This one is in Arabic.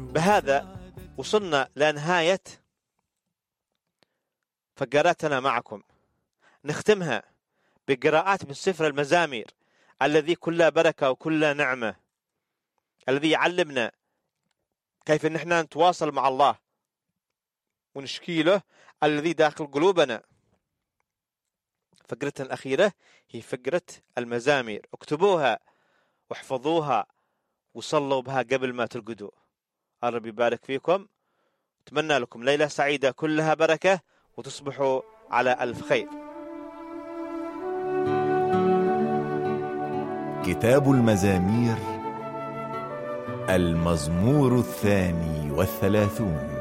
بهذا وصلنا لنهاية فقراتنا معكم. نختمها بقراءات من سفر المزامير الذي كله بركة وكله نعمة، الذي يعلمنا كيف ان احنا نتواصل مع الله ونشكي له الذي داخل قلوبنا. فقرتنا الأخيرة هي فقرة المزامير، اكتبوها واحفظوها وصلوا بها قبل ما ترقدوا. الرب يبارك فيكم، أتمنى لكم ليلة سعيدة كلها بركة وتصبحوا على ألف خير. كتاب المزامير، المزمور 32.